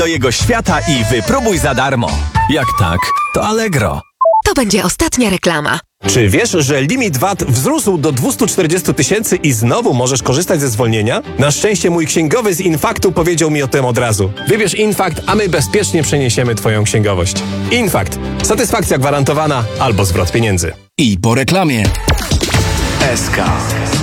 do jego świata i wypróbuj za darmo. Jak tak, to Allegro. To będzie ostatnia reklama. Czy wiesz, że limit VAT wzrósł do 240 000 i znowu możesz korzystać ze zwolnienia? Na szczęście mój księgowy z Infaktu powiedział mi o tym od razu. Wybierz Infakt, a my bezpiecznie przeniesiemy twoją księgowość. Infakt. Satysfakcja gwarantowana albo zwrot pieniędzy. I po reklamie. SK.